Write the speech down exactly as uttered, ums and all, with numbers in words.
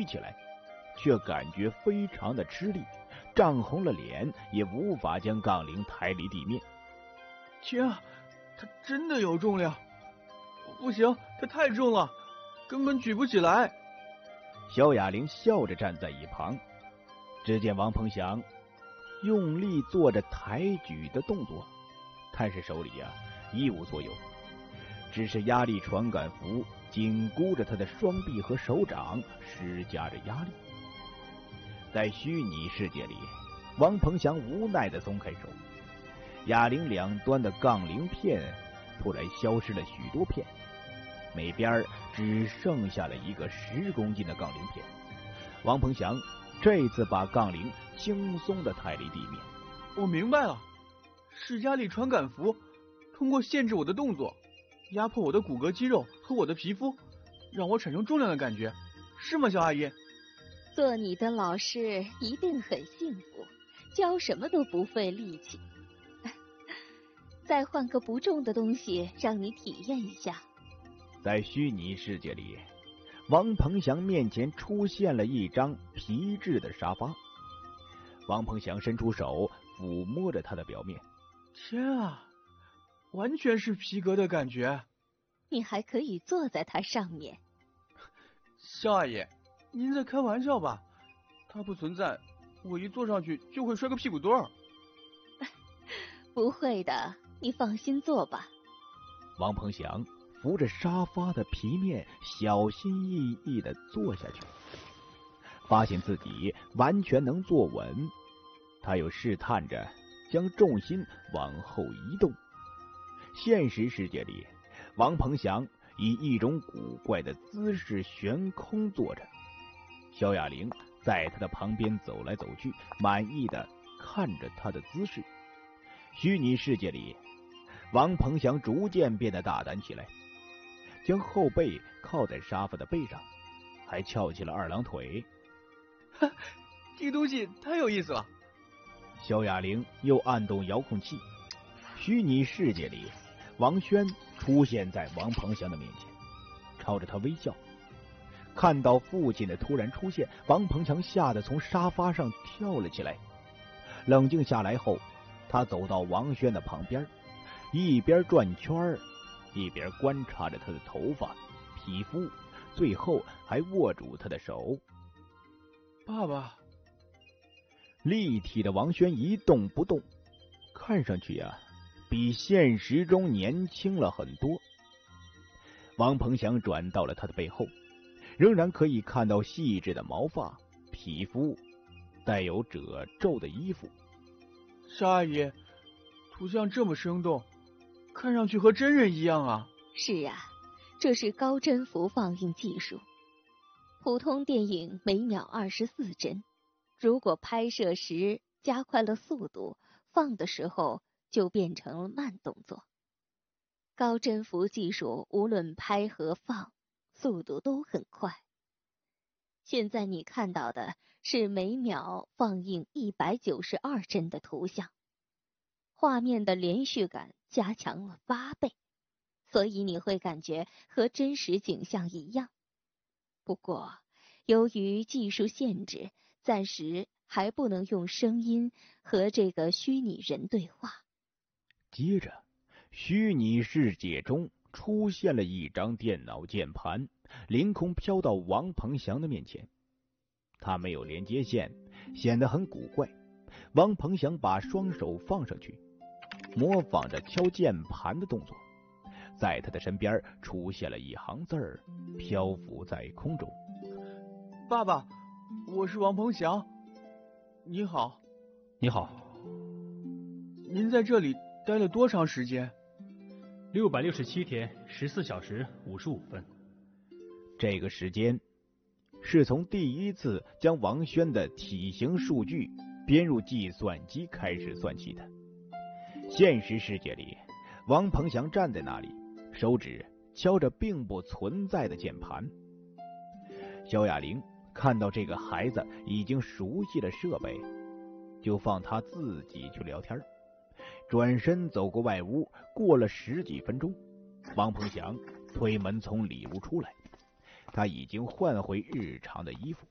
举起来，却感觉非常的吃力，涨红了脸，也无法将杠铃抬离地面。 天啊，它真的有重量！不行，它太重了，根本举不起来。 萧亚玲笑着站在一旁，只见王鹏翔用力做着抬举的动作，但是手里呀、啊、一无所有，只是压力传感符紧箍着他的双臂和手掌，施加着压力。在虚拟世界里，王鹏翔无奈地松开手，哑铃两端的杠铃片突然消失了许多片，每边只剩下了一个十公斤的杠铃片。王鹏翔这次把杠铃轻松地抬离地面。 我明白了，是压力传感符通过限制我的动作，压迫我的骨骼肌肉和我的皮肤，让我产生重量的感觉，是吗，肖阿姨？ 做你的老师一定很幸福，教什么都不费力气。再换个不重的东西让你体验一下。 在虚拟世界里，王鹏翔面前出现了一张皮质的沙发。王鹏翔伸出手抚摸着它的表面。 天啊，完全是皮革的感觉。 你还可以坐在它上面。 肖阿姨，您在开玩笑吧？它不存在，我一坐上去就会摔个屁股墩儿。 不会的，你放心坐吧。 王鹏翔扶着沙发的皮面，小心翼翼地坐下去，发现自己完全能坐稳。他又试探着将重心往后移动。现实世界里，王鹏翔以一种古怪的姿势悬空坐着，萧亚玲在他的旁边走来走去，满意的看着他的姿势。虚拟世界里，王鹏翔逐渐变得大胆起来，将后背靠在沙发的背上，还翘起了二郎腿。 哈，这个东西太有意思了。 萧亚玲又按动遥控器。虚拟世界里，王轩出现在王鹏翔的面前，朝着他微笑。看到父亲的突然出现，王鹏翔吓得从沙发上跳了起来。冷静下来后，他走到王轩的旁边，一边转圈一边观察着他的头发、皮肤，最后还握住他的手。 爸爸。 立体的王轩一动不动，看上去啊，比现实中年轻了很多。王鹏翔转到了他的背后，仍然可以看到细致的毛发、皮肤，带有褶皱的衣服。 沙阿姨，图像这么生动，看上去和真人一样啊。 是啊，这是高帧幅放映技术。普通电影每秒二十四帧，如果拍摄时加快了速度，放的时候就变成了慢动作。高帧幅技术无论拍和放，速度都很快。现在你看到的是每秒放映一百九十二帧的图像，画面的连续感加强了八倍，所以你会感觉和真实景象一样。不过，由于技术限制，暂时还不能用声音和这个虚拟人对话。 接着，虚拟世界中出现了一张电脑键盘，凌空飘到王鹏翔的面前。他没有连接线，显得很古怪。王鹏翔把双手放上去，模仿着敲键盘的动作，在他的身边出现了一行字儿，漂浮在空中。 爸爸，我是王鹏翔。你好。 你好。 您在这里待了多长时间？ 六百六十七天，十四小时五十五分。 这个时间是从第一次将王轩的体型数据编入计算机开始算起的。现实世界里，王鹏翔站在那里，手指敲着并不存在的键盘。萧亚玲看到这个孩子已经熟悉了设备，就放他自己去聊天，转身走过外屋。过了十几分钟，王鹏翔推门从里屋出来，他已经换回日常的衣服。